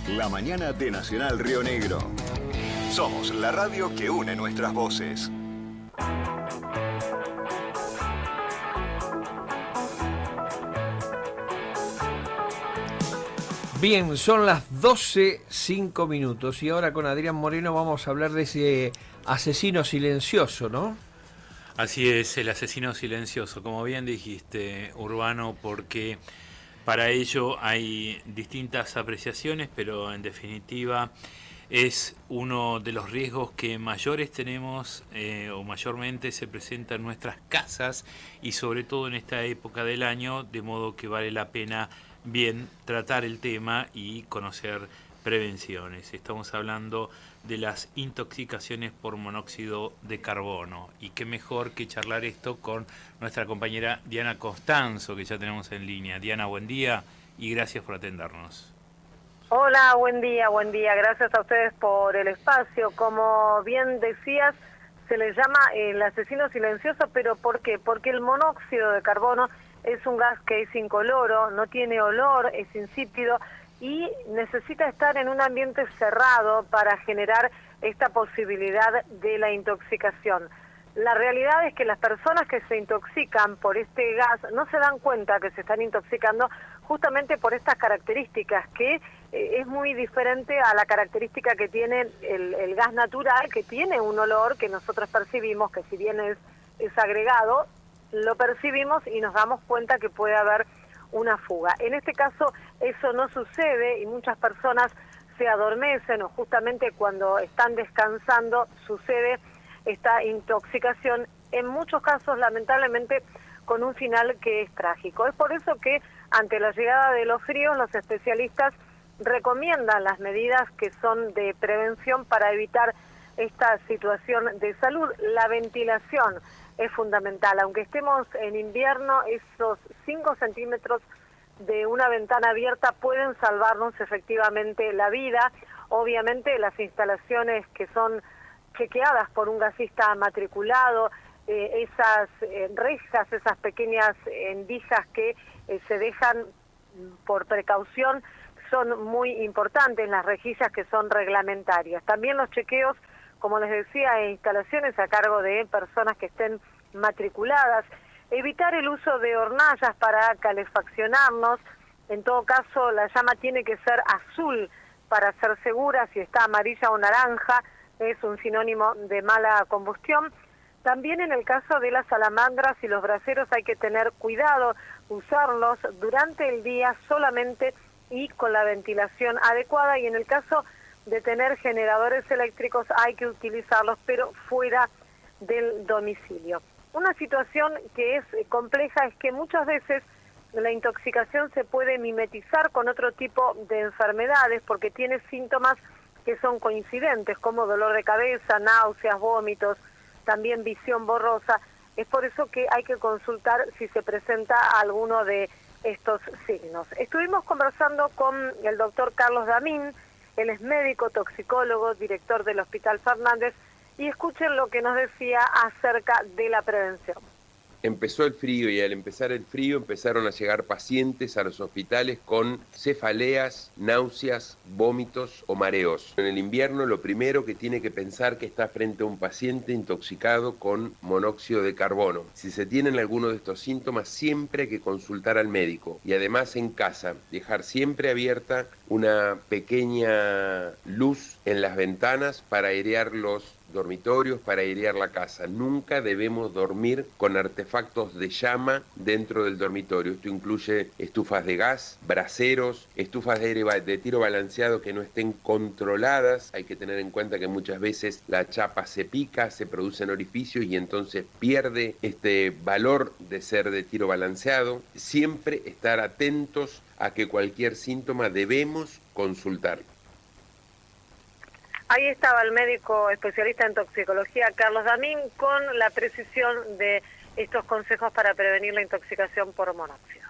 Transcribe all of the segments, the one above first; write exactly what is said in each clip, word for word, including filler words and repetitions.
La mañana de Nacional Río Negro. Somos la radio que une nuestras voces. Bien, son las doce, cinco minutos y ahora con Adrián Moreno vamos a hablar de ese asesino silencioso, ¿no? Así es, el asesino silencioso, como bien dijiste, Urbano, porque para ello hay distintas apreciaciones, pero en definitiva es uno de los riesgos que mayores tenemos eh, o mayormente se presenta en nuestras casas y sobre todo en esta época del año, de modo que vale la pena bien tratar el tema y conocer prevenciones. Estamos hablando de las intoxicaciones por monóxido de carbono y qué mejor que charlar esto con nuestra compañera Diana Costanzo, que ya tenemos en línea. Diana, buen día y gracias por atendernos. Hola, buen día, buen día. Gracias a ustedes por el espacio. Como bien decías, se le llama el asesino silencioso, pero ¿por qué? Porque el monóxido de carbono es un gas que es incoloro, no tiene olor, es insípido y necesita estar en un ambiente cerrado para generar esta posibilidad de la intoxicación. La realidad es que las personas que se intoxican por este gas no se dan cuenta que se están intoxicando justamente por estas características, que eh, es muy diferente a la característica que tiene el, el gas natural, que tiene un olor que nosotros percibimos, que si bien es, es agregado, lo percibimos y nos damos cuenta que puede haber una fuga. En este caso eso no sucede y muchas personas se adormecen o justamente cuando están descansando sucede esta intoxicación, en muchos casos lamentablemente con un final que es trágico. Es por eso que ante la llegada de los fríos los especialistas recomiendan las medidas que son de prevención para evitar esta situación de salud. La ventilación es fundamental, aunque estemos en invierno, esos cinco centímetros de una ventana abierta pueden salvarnos efectivamente la vida. Obviamente las instalaciones que son chequeadas por un gasista matriculado, eh, esas eh, rejas, esas pequeñas endijas que eh, se dejan por precaución son muy importantes, las rejillas que son reglamentarias. También los chequeos, como les decía, en instalaciones a cargo de personas que estén matriculadas, evitar el uso de hornallas para calefaccionarnos. En todo caso, la llama tiene que ser azul para ser segura. Si está amarilla o naranja, es un sinónimo de mala combustión. También en el caso de las salamandras y los braseros hay que tener cuidado, usarlos durante el día solamente y con la ventilación adecuada, y en el caso de tener generadores eléctricos hay que utilizarlos, pero fuera del domicilio. Una situación que es compleja es que muchas veces la intoxicación se puede mimetizar con otro tipo de enfermedades porque tiene síntomas que son coincidentes, como dolor de cabeza, náuseas, vómitos, también visión borrosa. Es por eso que hay que consultar si se presenta alguno de estos signos. Estuvimos conversando con el doctor Carlos Damín. Él es médico, toxicólogo, director del Hospital Fernández, y escuchen lo que nos decía acerca de la prevención. Empezó el frío y al empezar el frío empezaron a llegar pacientes a los hospitales con cefaleas, náuseas, vómitos o mareos. En el invierno lo primero que tiene que pensar que está frente a un paciente intoxicado con monóxido de carbono. Si se tienen alguno de estos síntomas siempre hay que consultar al médico y además en casa dejar siempre abierta una pequeña luz en las ventanas para airear los dormitorios, para airear la casa. Nunca debemos dormir con artefactos de llama dentro del dormitorio. Esto incluye estufas de gas, braseros, estufas de aire de tiro balanceado que no estén controladas. Hay que tener en cuenta que muchas veces la chapa se pica, se producen orificios y entonces pierde este valor de ser de tiro balanceado. Siempre estar atentos a que cualquier síntoma debemos consultarlo. Ahí estaba el médico especialista en toxicología, Carlos Damín, con la precisión de estos consejos para prevenir la intoxicación por monóxido.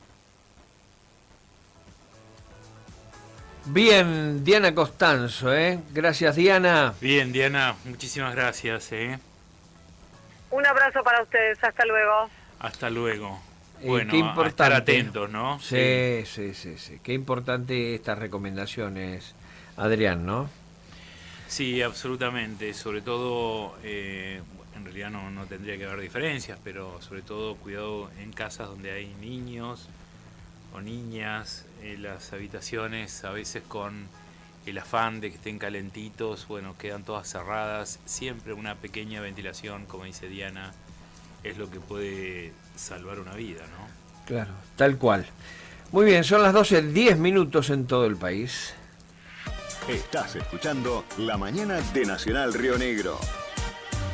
Bien, Diana Costanzo, ¿eh? Gracias, Diana. Bien, Diana, muchísimas gracias, ¿eh? Un abrazo para ustedes, hasta luego. Hasta luego. Eh, Bueno, qué a importante. estar atentos, ¿no? Sí, sí, sí, sí. Qué importante estas recomendaciones, Adrián, ¿no? Sí, absolutamente. Sobre todo, eh, en realidad no, no tendría que haber diferencias, pero sobre todo cuidado en casas donde hay niños o niñas, eh, las habitaciones a veces con el afán de que estén calentitos, bueno, quedan todas cerradas. Siempre una pequeña ventilación, como dice Diana, es lo que puede salvar una vida, ¿no? Claro, tal cual. Muy bien, son las doce, diez minutos en todo el país. Estás escuchando La Mañana de Nacional Río Negro.